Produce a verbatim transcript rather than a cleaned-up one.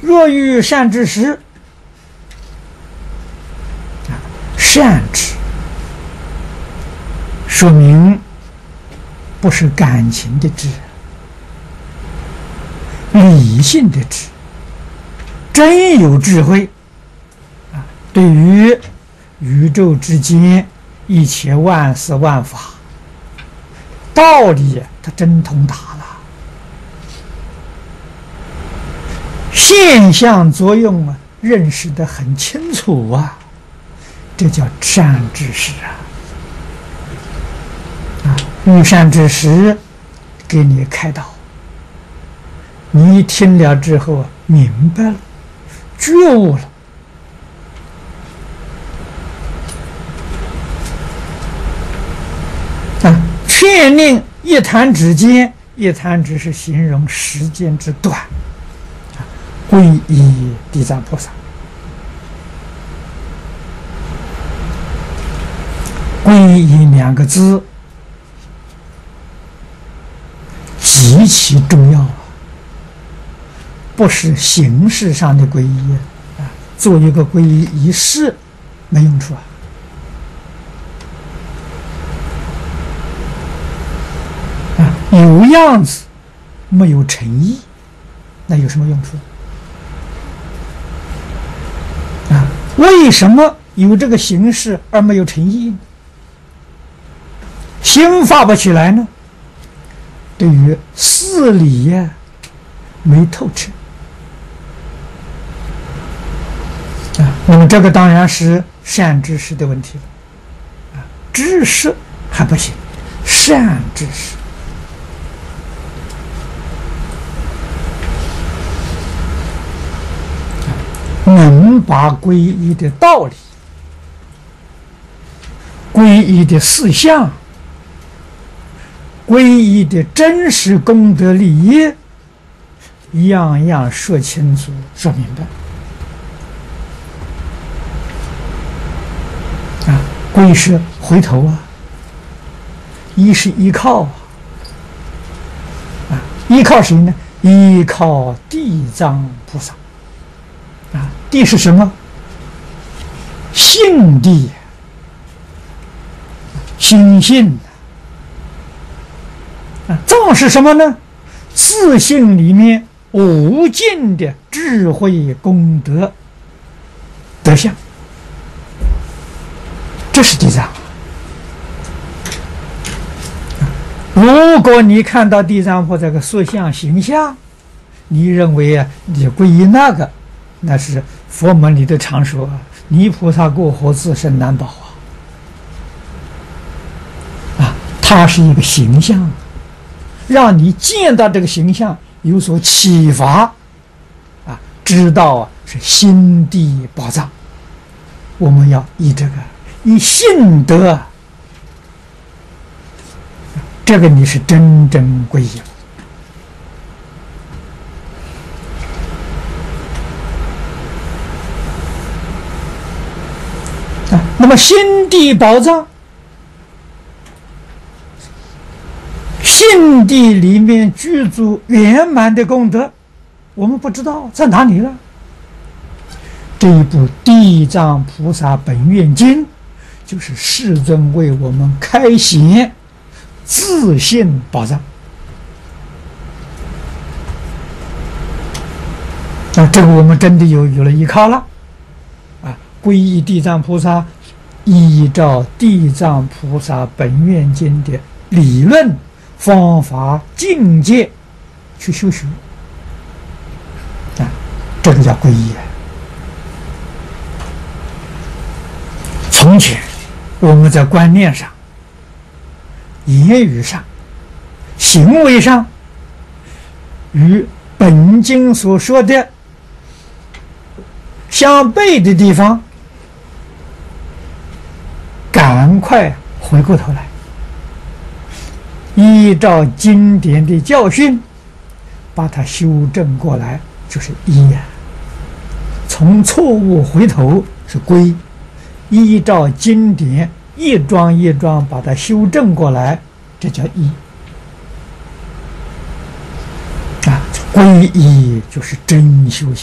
若遇善知识，善知说明不是感情的知，理性的知，真有智慧啊！对于宇宙之间一切万事万法道理，他真通达了。现象作用啊，认识得很清楚啊，这叫善知识啊！啊，遇善知识给你开导，你听了之后啊，明白了，觉悟了。啊，劝令一弹指间，一弹指是形容时间之短。皈依地藏菩萨，皈依两个字极其重要啊！不是形式上的皈依啊，做一个皈依仪式没用处啊！啊，有样子没有诚意，那有什么用处？为什么有这个形式而没有诚意呢？心发不起来呢？对于事理呀、啊，没透彻啊。那么这个当然是善知识的问题了啊，知识还不行，善知识。能把皈依的道理、皈依的事项、皈依的真实功德利益，样样说清楚、说明白。啊，皈是回头啊，依是依靠啊，啊，依靠谁呢？依靠地藏菩萨。啊，地是什么？性地，心性啊。藏是什么呢？自性里面无尽的智慧功德德相，这是地藏。如果你看到地藏菩萨这个塑像形象，你认为啊，你皈依那个，那是佛门里的常说，泥菩萨过河，自身难保啊！啊，它是一个形象，让你见到这个形象有所启发，啊，知道啊是心地宝藏。我们要以这个以信德，这个你是真正皈依了。那么心地宝藏，心地里面具足圆满的功德，我们不知道在哪里了。这一部《地藏菩萨本愿经》就是世尊为我们开显自信宝藏。那这个我们真的有有了依靠了啊！皈依地藏菩萨，依照地藏菩萨本愿经的理论方法境界去修学啊，这个叫皈依。从前我们在观念上、言语上、行为上与本经所说的相悖的地方，赶快回过头来，依照经典的教训把它修正过来，就是依呀。从错误回头是归，依照经典一桩一桩把它修正过来，这叫依啊。皈依就是真修行。